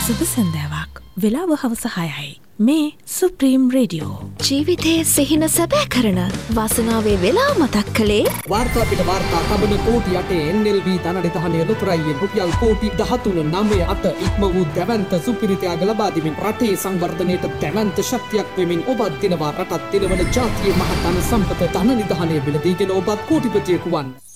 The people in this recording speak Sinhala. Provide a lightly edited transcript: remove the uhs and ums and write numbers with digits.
සුබ සන්ධ්‍යාවක්. වෙලාව හවස 6යි. මේ සුප්‍රීම් රේඩියෝ. ජීවිතයේ සිහින සැබෑ කරන වාසනාවේ වෙලා මතක් කළේ වාර්තා පිට වාර්තා තබන කෝටි 8 NLB ධනනිධානයේ ලොතරැයියේ රුපියල් කෝටි 13.98 ඉක්ම වූ දැවැන්ත සුපිරිතයාග ලබා දෙමින් රටේ සංවර්ධනයට දැවැන්ත ශක්තියක් වෙමින් ඔබත් දිනවා රටත් දිනවන ජාතියේ මහත් ධන සම්පත ධනනිධානයේ මිලදීගෙන ඔබත් කෝටිපතියෙකු වන්.